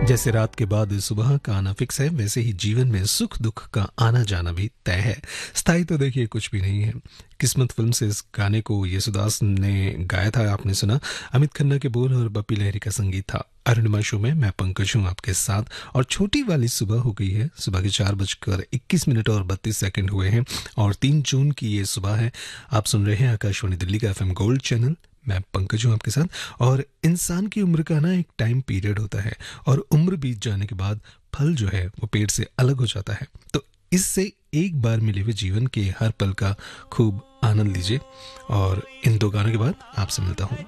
जैसे रात के बाद सुबह का आना फिक्स है, वैसे ही जीवन में सुख दुख का आना जाना भी तय है। स्थायी तो देखिए कुछ भी नहीं है। किस्मत फिल्म से इस गाने को येसुदास ने गाया था, आपने सुना। अमित खन्ना के बोल और बप्पी लहरी का संगीत था। अरुणिमा शो में मैं पंकज हूँ आपके साथ, और छोटी वाली सुबह हो गई है। सुबह के 4:21 और 32 सेकंड हुए हैं, और 3 जून की ये सुबह है। आप सुन रहे हैं आकाशवाणी दिल्ली का FM गोल्ड चैनल। मैं पंकज हूँ आपके साथ। और इंसान की उम्र का ना एक टाइम पीरियड होता है, और उम्र बीत जाने के बाद फल जो है वो पेड़ से अलग हो जाता है। तो इससे एक बार मिले हुए जीवन के हर पल का खूब आनंद लीजिए। और इन 2 गानों के बाद आपसे मिलता हूँ।